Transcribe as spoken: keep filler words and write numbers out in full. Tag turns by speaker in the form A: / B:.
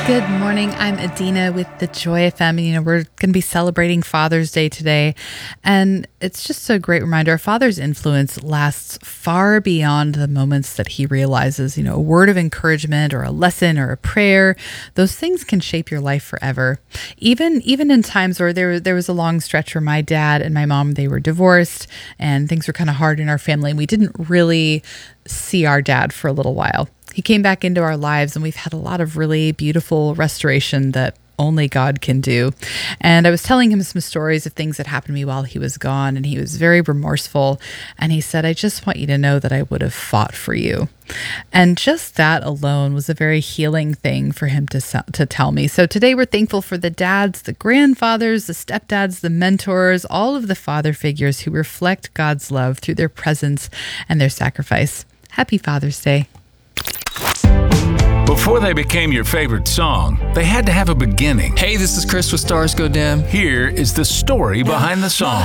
A: Good morning. I'm Adina with the Joy F M. You know, we're going to be celebrating Father's Day today. And it's just a great reminder. A father's influence lasts far beyond the moments that he realizes. You know, a word of encouragement or a lesson or a prayer, those things can shape your life forever. Even even in times where there, there was a long stretch where my dad and my mom, they were divorced and things were kind of hard in our family. And we didn't really see our dad for a little while. He came back into our lives and we've had a lot of really beautiful restoration that only God can do. And I was telling him some stories of things that happened to me while he was gone, and he was very remorseful. And he said, I just want you to know that I would have fought for you. And just that alone was a very healing thing for him to to tell me. So today we're thankful for the dads, the grandfathers, the stepdads, the mentors, all of the father figures who reflect God's love through their presence and their sacrifice. Happy Father's Day.
B: Before they became your favorite song, they had to have a beginning.
C: Hey, this is Chris with Stars Go Dim.
B: Here is the story behind the song.